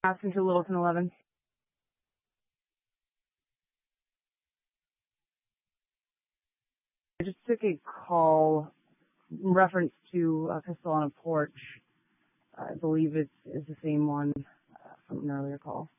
Asking to Littleton 11. I just took a call in reference to a pistol on a porch. I believe it's the same one from an earlier call.